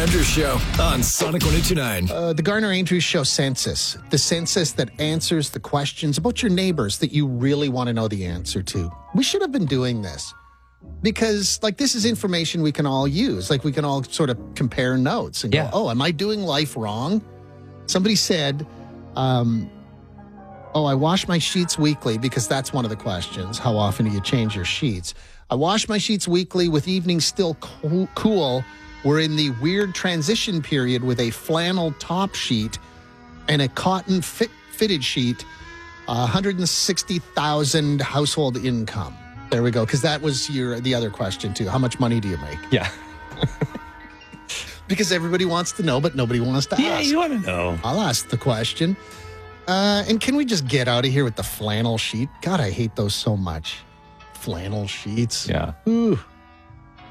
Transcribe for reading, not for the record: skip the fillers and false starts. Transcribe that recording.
Andrews Show on Sonic 102.9. The Garner Andrews Show census. The census that answers the questions about your neighbors that you really want to know the answer to. We should have been doing this because, this is information we can all use. We can all sort of compare notes and go, oh, am I doing life wrong? Somebody said, I wash my sheets weekly because that's one of the questions. How often do you change your sheets? I wash my sheets weekly with evenings still cool. We're in the weird transition period with a flannel top sheet and a cotton fitted sheet, 160,000 household income. There we go. Because that was the other question too. How much money do you make? Yeah. Because everybody wants to know, but nobody wants to ask. Yeah, you want to know. I'll ask the question. And can we just get out of here with the flannel sheet? God, I hate those so much. Flannel sheets. Yeah. Ooh.